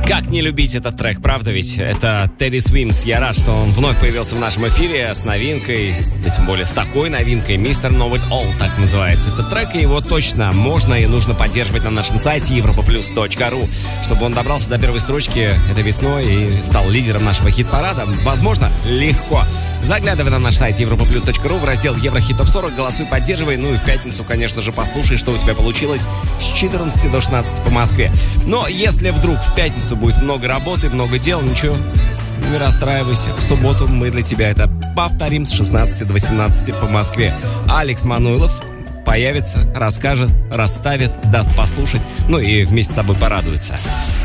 Как не любить этот трек, правда ведь? Это Teddy Swims. Я рад, что он вновь появился в нашем эфире с новинкой, да тем более с такой новинкой. Mr. Know It All, так называется этот трек, и его точно можно и нужно поддерживать на нашем сайте europaplus.ru, чтобы он добрался до первой строчки этой весной и стал лидером нашего хит-парада. Возможно, легко. Заглядывай на наш сайт europaplus.ru в раздел Еврохит Топ 40, голосуй, поддерживай. Ну и в пятницу, конечно же, послушай, что у тебя получилось с 14 до 16 по Москве. Но если вдруг в пятницу будет много работы, много дел, ничего, не расстраивайся. В субботу мы для тебя это повторим с 16 до 18 по Москве. Алекс Мануилов появится, расскажет, расставит, даст послушать, ну и вместе с тобой порадуется.